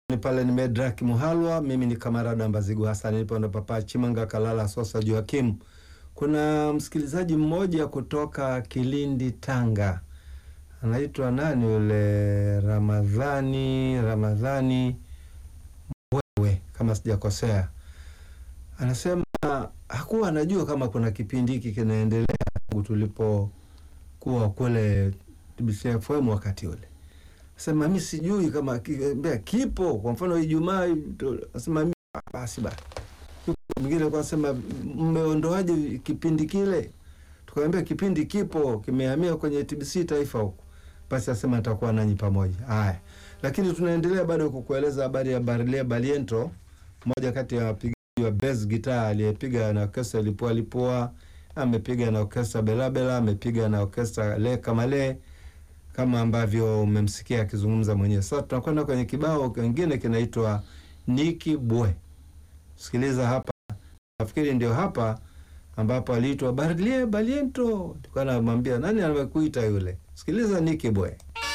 Ni pale ni Medrak Muhalwa, mimi ni Kamarada Mbazigu Hassan, nipo na Papa Chimanga Kalala Sosa Joakim. Kuna msikilizaji mmoja kutoka Kilindi Tanga. Anaitwa nani yule? Ramadhani wewe kama sijakosea. Anasema hakuwa anajua kama kuna kipindi hiki kinaendelea tulipokuwa kule TBC FM wakati ule. Sema mimi sijui kama kipo, kwa mfano Ijumaa, nasema mimi basi basi. Mwingine kwa sema mmeondoaje kipindi kile? Tukamwambia kipindi kipo, kimehamia kwenye TBC Taifa huko. Basi asema atakuwa nanyi pamoja. Haya. Lakini tunaendelea bado kukueleza habari ya Barlia Baliento, mmoja kati ya wapigaji wa bass guitar aliyepiga na orchestra Lipoa, amepiga na orchestra Bela, amepiga na orchestra Le Kamale, kama ambavyo umemsikia akizungumza mwenyewe. Sasa tunakwenda kwenye kibao kingine kinaitwa Niki Bwe. Sikiliza hapa. Nafikiri ndio hapa ambapo aliitwa Barlia Baliento. Tukana namwambia nani amekuita yule. Sikiliza Niki Bwe.